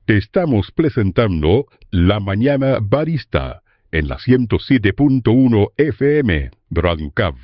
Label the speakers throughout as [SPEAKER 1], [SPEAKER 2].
[SPEAKER 1] Te estamos presentando La Mañana Barista en la 107.1 FM Radio Cap.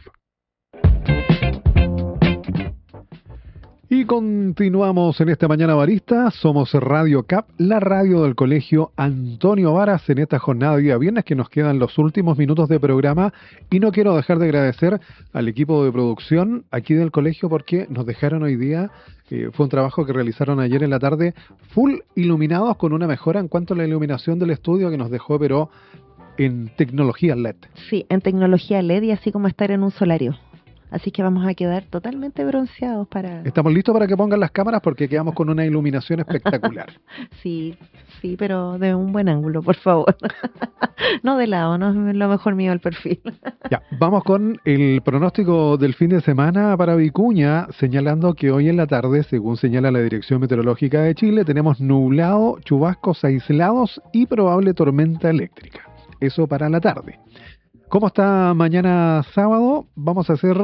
[SPEAKER 2] Y continuamos en esta Mañana Barista. Somos Radio Cap, la radio del Colegio Antonio Varas, en esta jornada de día viernes que nos quedan los últimos minutos de programa. Y no quiero dejar de agradecer al equipo de producción aquí del colegio porque nos dejaron hoy día, fue un trabajo que realizaron ayer en la tarde, full iluminados, con una mejora en cuanto a la iluminación del estudio que nos dejó, pero en tecnología LED.
[SPEAKER 3] Sí, en tecnología LED y así como estar en un solario. Así que vamos a quedar totalmente bronceados para...
[SPEAKER 2] Estamos listos para que pongan las cámaras porque quedamos con una iluminación espectacular.
[SPEAKER 3] Sí, pero de un buen ángulo, por favor. No de lado, no es lo mejor mío el perfil.
[SPEAKER 2] Ya, vamos con el pronóstico del fin de semana para Vicuña, señalando que hoy en la tarde, según señala la Dirección Meteorológica de Chile, tenemos nublado, chubascos aislados y probable tormenta eléctrica. Eso para la tarde. ¿Cómo está mañana sábado? Vamos a hacer...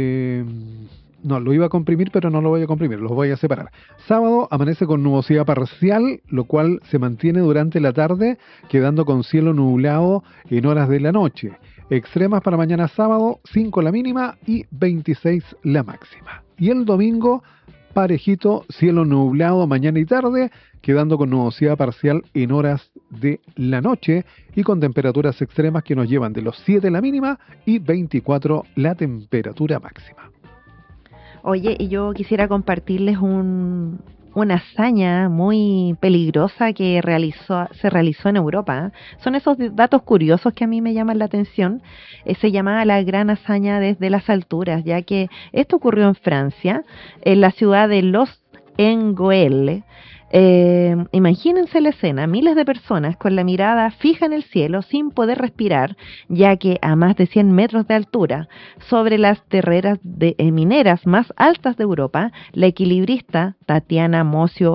[SPEAKER 2] no, lo iba a comprimir, pero no lo voy a comprimir, los voy a separar. Sábado amanece con nubosidad parcial, lo cual se mantiene durante la tarde, quedando con cielo nublado en horas de la noche. Extremas para mañana sábado, 5 la mínima y 26 la máxima. Y el domingo, parejito, cielo nublado mañana y tarde, quedando con nubosidad parcial en horas de la noche y con temperaturas extremas que nos llevan de los 7 la mínima y 24 la temperatura máxima.
[SPEAKER 3] Oye, y yo quisiera compartirles una hazaña muy peligrosa que se realizó en Europa. Son esos datos curiosos que a mí me llaman la atención. Se llamaba la gran hazaña desde las alturas, ya que esto ocurrió en Francia, en la ciudad de Los Engoel. Imagínense la escena, miles de personas con la mirada fija en el cielo sin poder respirar, ya que a más de 100 metros de altura, sobre las terreras mineras más altas de Europa, la equilibrista Tatiana Mocio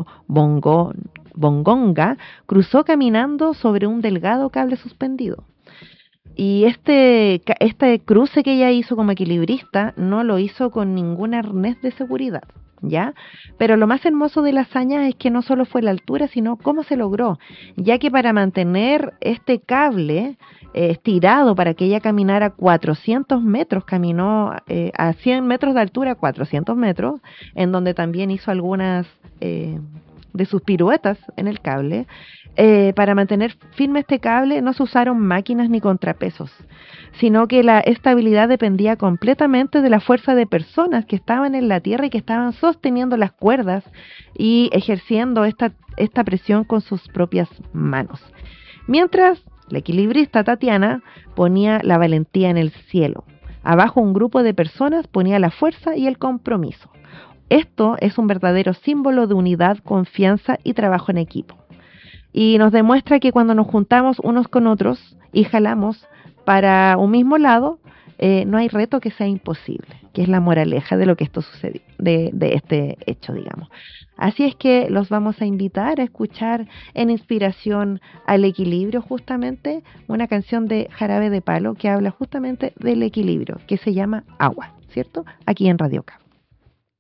[SPEAKER 3] Bongonga cruzó caminando sobre un delgado cable suspendido. Y este cruce que ella hizo como equilibrista no lo hizo con ningún arnés de seguridad, ¿ya? Pero lo más hermoso de la hazaña es que no solo fue la altura, sino cómo se logró, ya que para mantener este cable estirado para que ella caminara 400 metros, caminó a 100 metros de altura, 400 metros, en donde también hizo algunas de sus piruetas en el cable. Para mantener firme este cable no se usaron máquinas ni contrapesos, sino que la estabilidad dependía completamente de la fuerza de personas que estaban en la tierra y que estaban sosteniendo las cuerdas y ejerciendo esta presión con sus propias manos. Mientras la equilibrista Tatiana ponía la valentía en el cielo, abajo un grupo de personas ponía la fuerza y el compromiso. Esto es un verdadero símbolo de unidad, confianza y trabajo en equipo. Y nos demuestra que cuando nos juntamos unos con otros y jalamos para un mismo lado, no hay reto que sea imposible, que es la moraleja de lo que esto sucedió, de este hecho, digamos. Así es que los vamos a invitar a escuchar en inspiración al equilibrio, justamente una canción de Jarabe de Palo que habla justamente del equilibrio, que se llama Agua, ¿cierto? Aquí en Radio Cap.